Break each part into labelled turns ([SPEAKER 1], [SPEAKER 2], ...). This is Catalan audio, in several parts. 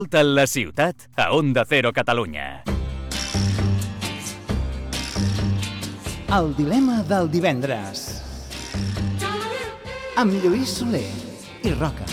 [SPEAKER 1] Escolta la ciutat a Onda Cero Catalunya.
[SPEAKER 2] El dilema del divendres. Amb Lluís Soler i Roca.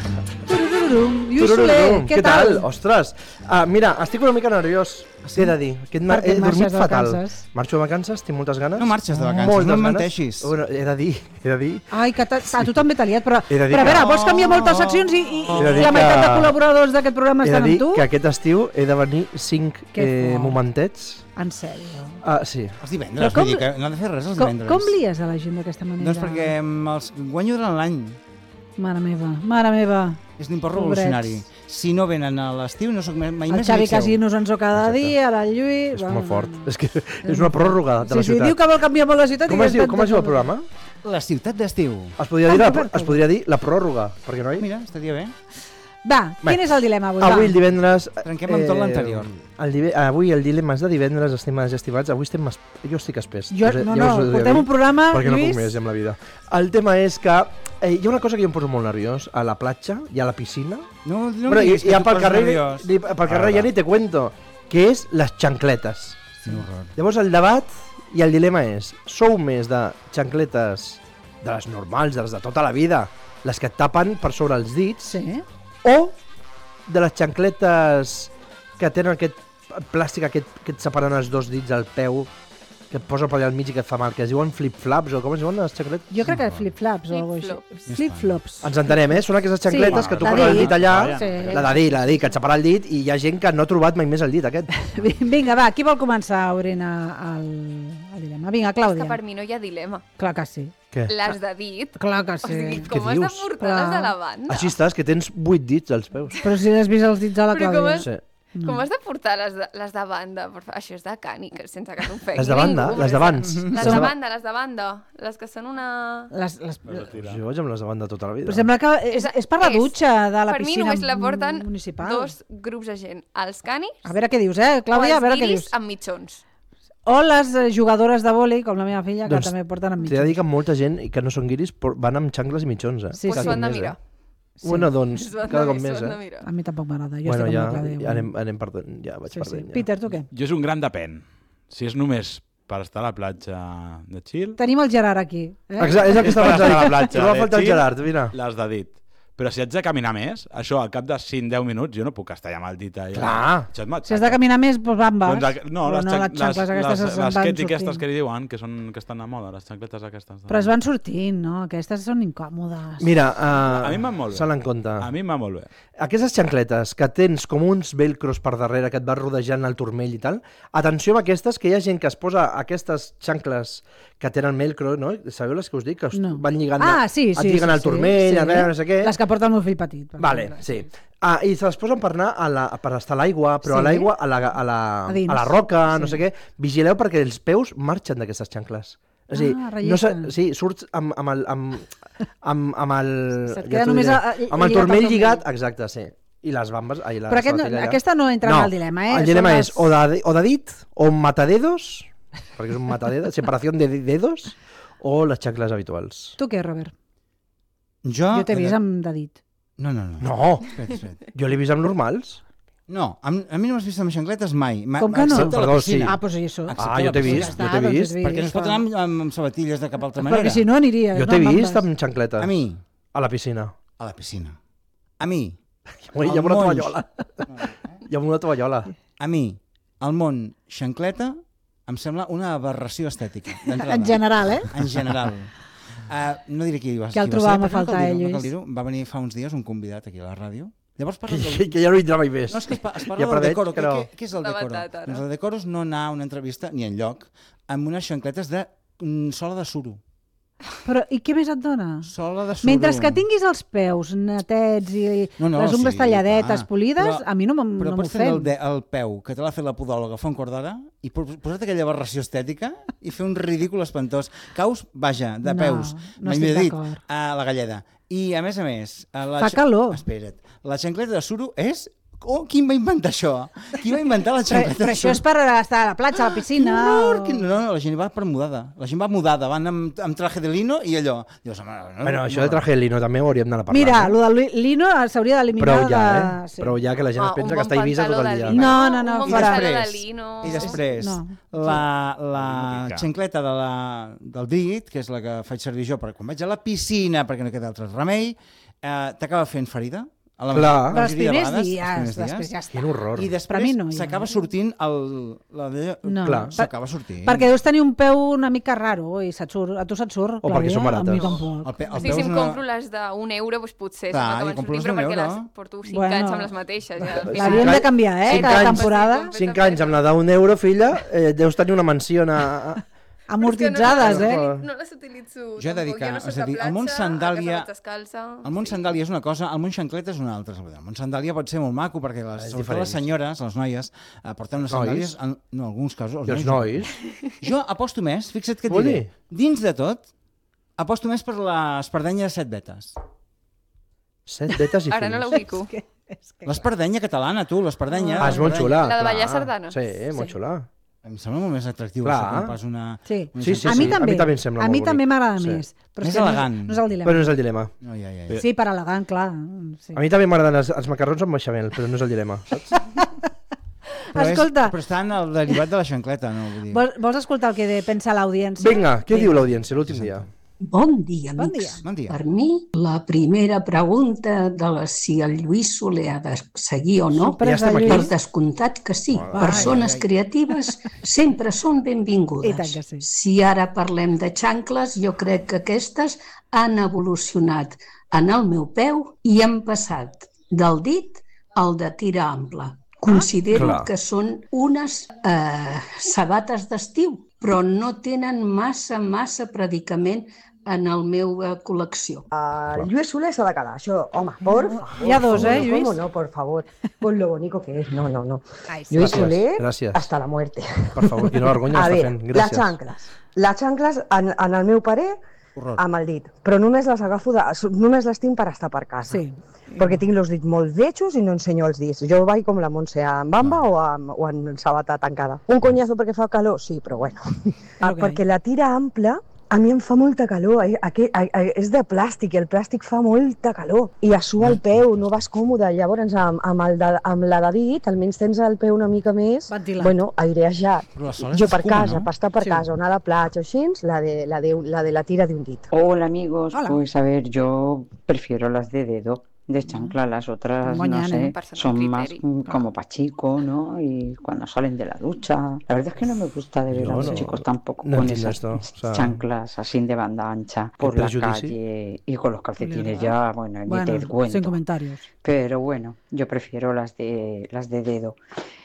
[SPEAKER 3] Lluís Soler, què tal?
[SPEAKER 4] Ostres, mira, estic una mica nerviós, t'he de dir. He dormit fatal. Marxo de vacances, tinc moltes ganes.
[SPEAKER 2] No marxes de vacances, no em menteixis.
[SPEAKER 4] Bueno, he de dir.
[SPEAKER 3] Ai, que tu també t'ha liat, però a veure, vols canviar moltes seccions i la meitat de col·laboradors d'aquest programa estan amb tu?
[SPEAKER 4] He de dir que aquest estiu he de venir 5 momentets.
[SPEAKER 3] En sèrio?
[SPEAKER 4] Sí.
[SPEAKER 2] Els divendres, vull dir que no ha de fer res els divendres.
[SPEAKER 3] Com lies a la gent d'aquesta manera?
[SPEAKER 2] Doncs perquè els guanyo durant l'any.
[SPEAKER 3] Mare meva.
[SPEAKER 2] És un import revolucionari. Si no venen a l'estiu, no soc mai més
[SPEAKER 3] el Xavi Casinos ens ho cada dia, ara el Lluís...
[SPEAKER 4] És molt fort. És que és una pròrroga de la ciutat.
[SPEAKER 3] Sí, diu que vol canviar molt la ciutat.
[SPEAKER 4] Com es diu el programa?
[SPEAKER 2] La ciutat d'estiu.
[SPEAKER 4] Es podria dir la pròrroga, perquè no?
[SPEAKER 2] Mira, estaria bé.
[SPEAKER 3] Va, quin és el dilema avui?
[SPEAKER 4] Avui el divendres...
[SPEAKER 2] Trenquem amb tot l'anterior.
[SPEAKER 4] Avui el dilema és de divendres, estimades i estimats. Avui jo estic espès.
[SPEAKER 3] Portem un programa,
[SPEAKER 4] perquè
[SPEAKER 3] Lluís...
[SPEAKER 4] no puc més amb la vida. El tema és que hi ha una cosa que jo em poso molt nerviós a la platja i a la piscina.
[SPEAKER 2] No diguis que tu poses nerviós.
[SPEAKER 4] Pel carrer ja ni te cuento, que és les xancletes. Llavors el debat i el dilema és: sou més de xancletes de les normals, de les de tota la vida, les que et tapen per sobre els dits, o de les xancletes que tenen aquest plàstic que et separen els dos dits al peu, que et posa per allà al mig i que et fa mal, que es diuen flip-flaps, o com es diuen les xancletes?
[SPEAKER 3] Jo crec que flip-flaps o alguna cosa així. Flip-flops.
[SPEAKER 4] Ens entenem, Són aquestes xancletes que tu poses el dit allà, la de dir, que et separa el dit, i hi ha gent que no ha trobat mai més el dit aquest.
[SPEAKER 3] Vinga, va, qui vol començar obrint el dilema? Vinga, Clàudia.
[SPEAKER 5] És que per mi no hi ha dilema.
[SPEAKER 3] Clar que sí.
[SPEAKER 4] Què?
[SPEAKER 5] Les de dit.
[SPEAKER 3] Clar que sí.
[SPEAKER 5] O sigui, com has de portar les de la banda?
[SPEAKER 4] Així estàs, que tens 8 dits als peus.
[SPEAKER 3] Però si has vist els dits de la Clàudia.
[SPEAKER 5] Com has de portar les de banda? Això és de cani, sense que t'ofegui
[SPEAKER 4] les de banda?
[SPEAKER 5] ningú.
[SPEAKER 4] Les d'abans?
[SPEAKER 5] Les de banda. Les que són una...
[SPEAKER 4] Jo vaig amb les de banda tota la vida.
[SPEAKER 3] Però sembla que és per la dutxa de la piscina municipal.
[SPEAKER 5] Per mi només la porten 2 grups de gent. Els canis...
[SPEAKER 3] A veure què dius, Clàudia? A veure què dius.
[SPEAKER 5] O els guiris amb mitjons.
[SPEAKER 3] O les jugadores de vòlei, com la meva filla, que també porten amb mitjons.
[SPEAKER 4] T'he de dir que molta gent que no són guiris van amb xancles i mitjons.
[SPEAKER 5] Doncs s'ho han de mirar.
[SPEAKER 4] Bueno, doncs, cada cop més,
[SPEAKER 3] A mi tampoc m'agrada.
[SPEAKER 4] Bueno, ja anem perdent, ja vaig perdent.
[SPEAKER 3] Peter, tu què?
[SPEAKER 6] Jo és un gran depèn. Si és només per estar a la platja de chill...
[SPEAKER 3] Tenim el Gerard aquí.
[SPEAKER 4] Exacte, és el que estava
[SPEAKER 6] a la platja
[SPEAKER 4] de chill, el Gerard, mira.
[SPEAKER 6] Les de dit. Però si haig de caminar més, això al cap de 5-10 minuts jo no puc estar allà amb el dit allà.
[SPEAKER 4] Clar!
[SPEAKER 3] Si has de caminar més, doncs bambes.
[SPEAKER 6] No, les
[SPEAKER 3] xancles aquestes
[SPEAKER 6] les skate aquestes que li diuen, que estan a moda, les xancletes aquestes.
[SPEAKER 3] Però es van sortint, no? Aquestes són incòmodes.
[SPEAKER 4] Mira,
[SPEAKER 6] a mi em va molt bé.
[SPEAKER 4] Se-l'en compte.
[SPEAKER 6] A mi em va molt bé.
[SPEAKER 4] Aquestes xancletes que tens com uns velcros per darrere que et vas rodejant el turmell i tal, atenció amb aquestes, que hi ha gent que es posa aquestes xancles que tenen velcro, no? Sabeu les que us dic? Que van lligant, et lliguen al turmell, no sé què.
[SPEAKER 3] Les que porta el meu fill petit.
[SPEAKER 4] Vale, sí. I se les posen per anar per estar a l'aigua, però a l'aigua, a la roca, no sé què. Vigileu perquè els peus marxen d'aquestes xancles. És a dir, surts amb el turmell lligat, exacte, sí. I les bambes...
[SPEAKER 3] Però aquesta no entra en el dilema,
[SPEAKER 4] El dilema és o de dit, o matadedos, perquè és un matadedos, separació de dedos, o les xancles habituals.
[SPEAKER 3] Tu què, Robert?
[SPEAKER 2] Jo
[SPEAKER 3] t'he vist amb de dit.
[SPEAKER 2] No.
[SPEAKER 4] Jo l'he vist amb normals.
[SPEAKER 2] No, a mi no m'has vist amb xancletes mai.
[SPEAKER 3] Com que no?
[SPEAKER 4] Perdó, sí.
[SPEAKER 3] Doncs això.
[SPEAKER 4] Jo t'he vist.
[SPEAKER 2] Perquè no es pot anar amb sabatilles de cap altra manera.
[SPEAKER 3] Perquè si no aniria.
[SPEAKER 4] Jo t'he vist amb xancletes.
[SPEAKER 2] A mi?
[SPEAKER 4] A la piscina.
[SPEAKER 2] A la piscina. A mi?
[SPEAKER 4] Hi ha una tovallola. Hi ha una tovallola.
[SPEAKER 2] A mi, el món xancleta em sembla una aberració estètica.
[SPEAKER 3] En general,
[SPEAKER 2] En general. No diré qui va ser.
[SPEAKER 3] Que el trobàvem a faltar, Lluís.
[SPEAKER 2] Va venir fa uns dies un convidat aquí a la ràdio. Llavors
[SPEAKER 4] que ja no vindrà mai més.
[SPEAKER 2] No, és que es parla del decoro. Què és el decoro? El decoro és no anar a una entrevista, ni enlloc, amb unes xancletes de sola de suro.
[SPEAKER 3] Però i què més et dona?
[SPEAKER 2] Sola de suro.
[SPEAKER 3] Mentre que tinguis els peus netets i les ungles talladetes, polides, a mi no m'ofèn.
[SPEAKER 2] Però pots tenir el peu, que te l'ha fet la podòloga fa un quart d'hora, i posar-te aquella aberració estètica i fer un ridícul espantós. Caus, vaja, de peus,
[SPEAKER 3] no estic d'acord.
[SPEAKER 2] A la galleda. I a més,
[SPEAKER 3] fa calor.
[SPEAKER 2] Espera't. La xancleta de suro és Qui va inventar això? Qui va inventar la xancleta?
[SPEAKER 3] Però això és per estar a la platja, a la piscina...
[SPEAKER 2] No, la gent va per mudada. La gent va mudada, van amb traje de lino i allò. Dius,
[SPEAKER 4] Bueno, això de traje de lino també ho hauríem d'anar parlant.
[SPEAKER 3] Mira, lo del lino s'hauria d'eliminar...
[SPEAKER 4] Prou ja, que la gent es pensa que està a Eivissa tot el dia.
[SPEAKER 3] No, fora.
[SPEAKER 2] I després, la xancleta del dit, que és la que faig servir jo quan vaig a la piscina, perquè no queda altre remei, t'acaba fent ferida.
[SPEAKER 4] Clar.
[SPEAKER 3] Però els primers dies, després ja està.
[SPEAKER 4] Quin horror.
[SPEAKER 2] I després s'acaba sortint s'acaba sortint.
[SPEAKER 3] Perquè deus tenir un peu una mica raro i a tu se't surt.
[SPEAKER 4] O perquè són barates.
[SPEAKER 3] A mi tampoc.
[SPEAKER 5] Si em compro les d'1 euro, doncs potser s'acaben sortint, però perquè les porto 5 anys amb les mateixes.
[SPEAKER 3] L'havíem de canviar, cada temporada.
[SPEAKER 4] 5 anys amb la d'1 euro, filla, deus tenir una mansió
[SPEAKER 3] amortitzades,
[SPEAKER 5] No les utilitzo.
[SPEAKER 2] Jo he de dir que, és a dir, el món sandàlia és una cosa, el món xancleta és una altra. El món sandàlia pot ser molt maco perquè sobretot les senyores, les noies, porten unes sandàlies, en alguns casos.
[SPEAKER 4] Els nois?
[SPEAKER 2] Jo aposto més, fixa't que et diré, dins de tot, aposto més per l'espardenya de 7 vetes.
[SPEAKER 4] 7 vetes i fins.
[SPEAKER 5] Ara no la ubico.
[SPEAKER 2] L'espardenya catalana, tu, l'espardenya.
[SPEAKER 4] És molt xula.
[SPEAKER 5] La de ballar sardana.
[SPEAKER 4] Sí, molt xula.
[SPEAKER 2] Em sembla molt més atractiu això que pas una...
[SPEAKER 3] Sí,
[SPEAKER 4] a mi també em sembla molt bonic.
[SPEAKER 3] A mi també m'agrada més.
[SPEAKER 2] Més elegant.
[SPEAKER 3] No és el dilema.
[SPEAKER 4] Però no és el dilema.
[SPEAKER 3] Sí, per elegant, clar.
[SPEAKER 4] A mi també m'agraden els macarrons amb beixamel, però no és el dilema, saps?
[SPEAKER 3] Escolta...
[SPEAKER 2] Però està en el derivat de la xancleta, no?
[SPEAKER 3] Vols escoltar el que pensa l'audiència?
[SPEAKER 4] Vinga, què diu l'audiència l'últim dia?
[SPEAKER 7] Bon dia, amics.
[SPEAKER 2] Bon dia.
[SPEAKER 7] Per mi, la primera pregunta de si el Lluís Soler ha de seguir o no, per descomptat que sí. Persones creatives sempre són benvingudes. Si ara parlem de xancles, jo crec que aquestes han evolucionat en el meu peu i han passat del dit al de tira ample. Considero que són unes sabates d'estiu, però no tenen massa predicament en el meu col·lecció.
[SPEAKER 8] Lluís Soler s'ha de quedar, això, home, por favor.
[SPEAKER 3] Hi ha dos, Lluís?
[SPEAKER 8] ¿Cómo no, por favor? Con lo bonito que es. No. Lluís Soler, hasta la muerte.
[SPEAKER 4] Per favor, quina vergonya està fent. Gràcies.
[SPEAKER 8] Les xancles, en el meu parer, amb el dit. Però només les agafo, només les tinc per estar per casa. Sí. Perquè tinc els dits molt vechos i no ensenyo els dits. Jo vaig com la Montse, en bamba o en sabata tancada. Un conyazo perquè fa calor? Sí, però bueno. Perquè la tira ampla a mi em fa molta calor, és de plàstic i el plàstic fa molta calor i es sua el peu, no vas còmode. Llavors amb la de dit almenys tens el peu una mica més aireejat. Jo per casa, per estar per casa, una a la platja o així, la de la tira de un dit.
[SPEAKER 9] Hola amigos, pues a ver, yo prefiero las de dedo. De chancla, las otras, no sé, son más como para chico, ¿no? Y cuando salen de la ducha. La verdad es que no me gusta de ver a los chicos tampoco con esas chanclas así de banda ancha por la calle y con los calcetines ya, bueno, ni te cuento.
[SPEAKER 3] Sin comentarios.
[SPEAKER 9] Pero bueno, yo prefiero las de dedo.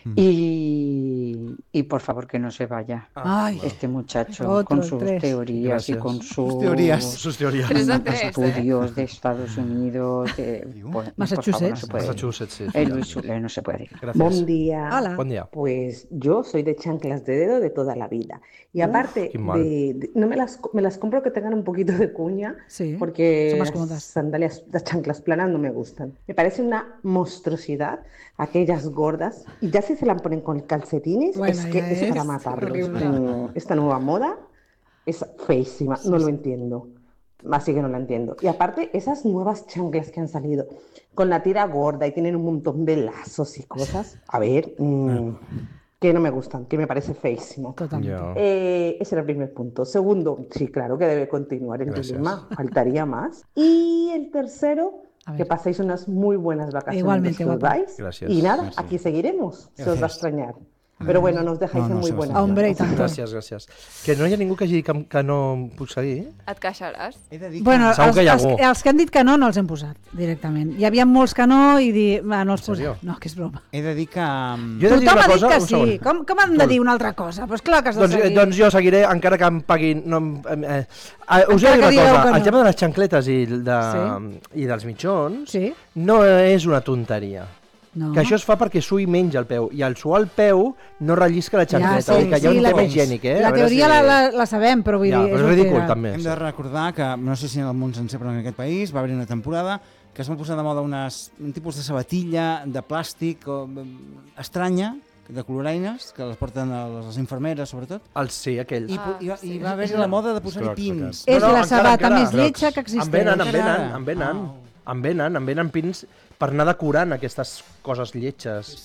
[SPEAKER 9] Y por favor que no se vaya este muchacho con sus teorías y con sus
[SPEAKER 4] teorías.
[SPEAKER 9] Estudios de Estados Unidos,
[SPEAKER 3] Massachusetts.
[SPEAKER 9] Massachusetts, el Luis Soler no se puede.
[SPEAKER 8] Buen día.
[SPEAKER 3] Hola.
[SPEAKER 4] Buen día.
[SPEAKER 8] Pues yo soy de chanclas de dedo de toda la vida. Y aparte, no me las compro que tengan un poquito de cuña, porque las sandalias, las chanclas planas no me gustan. Me parece una monstruosidad aquellas gordas. Y ya si se la ponen con calcetines, es que es para matarlos. Esta nueva moda es feísima, no lo entiendo. Así que no la entiendo. Y aparte, esas nuevas chanclas que han salido con la tira gorda y tienen un montón de lazos y cosas, a ver, que no me gustan, que me parece feísimo. Ese era el primer punto. Segundo, sí, claro que debe continuar el dilema, faltaría más. Y el tercero, que paséis unas muy buenas vacaciones.
[SPEAKER 3] Igualmente,
[SPEAKER 8] que os vais.
[SPEAKER 4] Gracias.
[SPEAKER 8] Y nada, aquí seguiremos, se os va a extrañar. Però bueno, no us deixáis en muy buena.
[SPEAKER 3] Hombre, i tant.
[SPEAKER 4] Gràcies. Que no hi ha ningú que hagi dit que no puc seguir?
[SPEAKER 5] Et queixaràs?
[SPEAKER 3] Bueno, els que han dit que no els hem posat directament. Hi havia molts que no i dir, no els posem. No, que és broma.
[SPEAKER 2] He de dir que...
[SPEAKER 3] Tothom ha dit que sí. Com han de dir una altra cosa? Doncs clar que has de seguir.
[SPEAKER 4] Doncs jo seguiré, encara que em paguin... Us he de dir una cosa, el tema de les xancletes i dels mitjons no és una tonteria. No. Que això es fa perquè sui menys el peu i al suar el peu no rellisca la xancleta, que hi ha un tema higiènic.
[SPEAKER 3] La teoria la sabem, però vull dir...
[SPEAKER 4] Però és ridícul també.
[SPEAKER 2] Hem de recordar que, no sé si en el món sencer, però en aquest país va haver una temporada que es van posar de moda un tipus de sabatilla de plàstic estranya, de coloraines, que les porten les infermeres, sobretot.
[SPEAKER 4] Sí, aquells.
[SPEAKER 2] I va haver la moda de posar-hi pins.
[SPEAKER 3] És la sabata més lletja que existeix.
[SPEAKER 4] Em venen pins per anar decorant aquestes coses lletges.